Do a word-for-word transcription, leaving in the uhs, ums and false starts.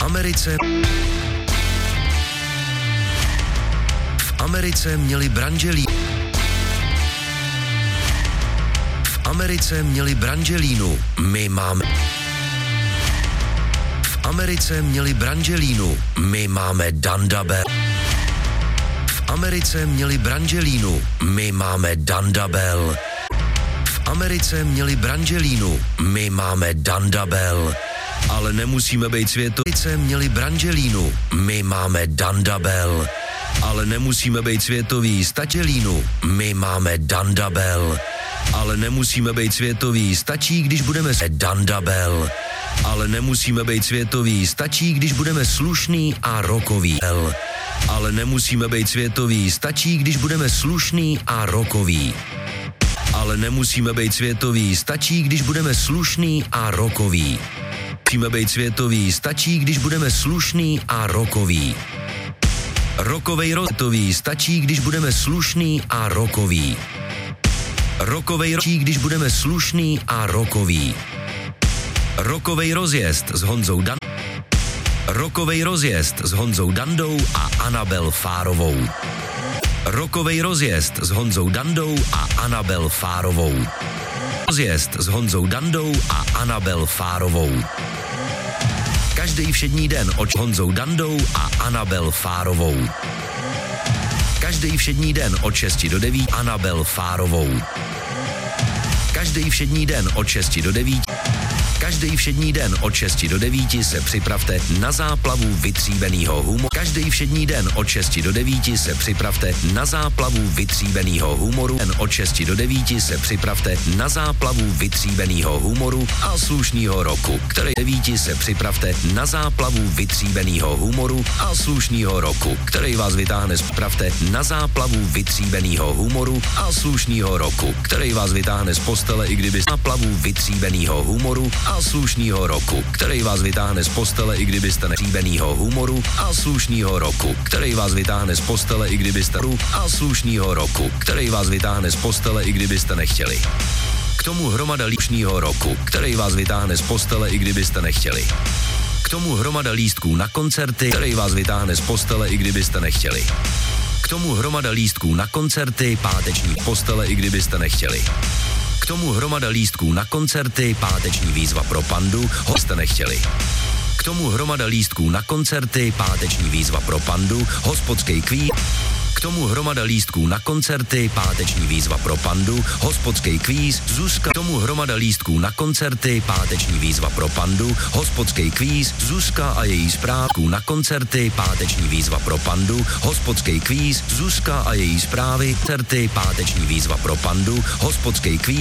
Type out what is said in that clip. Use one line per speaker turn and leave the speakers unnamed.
Americe V Americe měli branželí V Americe měli branželínu. My máme V Americe měli branželínu. My máme Dandabel. V Americe měli branželínu. My máme Dandabel. V Americe měli branželínu. My máme Dandabel. Ale nemusíme být světo. V Americe měli branželínu. My máme Dandabel. Ale nemusíme být světový. Stačelínu. My máme Dandabel. Ale nemusíme být světový. Stačí, když budeme s Dandabel. Ale nemusíme být světový. Stačí, když budeme slušný a rockový. Ale nemusíme být světový. Stačí, když budeme slušný a rockový. Ale nemusíme být světový. Stačí, když budeme slušný a rockový. Musíme být světový. Stačí, když budeme slušný a rockový. Rockovej rotový. Stačí, když budeme slušný a rockový. Rockovej ročí, když budeme slušný a rockový. Rockovej rozjezd s Honzou Dan. Rockovej rozjezd s Honzou Dandou a Anabel Fárovou. Rockovej rozjezd s Honzou Dandou a Anabel Fárovou. Rozjezd s Honzou Dandou a Anabel Fárovou. Každý všední den od Honzou Dandou a Anabel Fárovou. Každý všední den od šesti do devíti Anabel Fárovou. Každý všední den od šesti do devíti Každý všední den od šesti do devíti se připravte na záplavu vytříbenýho humoru. Každý všední den od šesti do devíti se připravte na záplavu vytříbenýho humoru. Den od šesti do devíti se připravte na záplavu vytříbenýho humoru a slušnýho roku. Který devíti se připravte na záplavu vytříbenýho humoru a slušnýho roku. Který vás vytáhne z pravte na záplavu vytříbenýho humoru a slušnýho roku. Který vás vytáhne z postele, i kdyby záplavu vytříbenýho humoru a slušnýho roku, který vás vytáhne z postele, i kdybyste netříbenýho humoru a slušnýho roku, který vás vytáhne z postele, i kdybyste a slušnýho roku, který vás vytáhne z postele, i kdybyste nechtěli. K tomu hromada slušnýho roku, který vás vytáhne z postele, i kdybyste nechtěli. K tomu hromada lístků na koncerty, který vás vytáhne z postele, i kdybyste nechtěli. K tomu hromada lístků na koncerty, páteční postele, i kdybyste nechtěli. K tomu hromada lístků na koncerty, páteční výzva pro Pandu, ho jste nechtěli. K tomu hromada lístků na koncerty, páteční výzva pro Pandu, hospodský kvíz. K tomu hromada lístků na koncerty, páteční výzva pro Pandu, hospodský kvíz, Zuzka. K tomu hromada lístků na koncerty, páteční výzva pro Pandu, hospodský kvíz, Zuzka a její zprávku na koncerty, páteční výzva pro Pandu, hospodský kvíz, Zuzka a její zprávy, koncerty, páteční výzva pro Pandu, hospodský kvíz.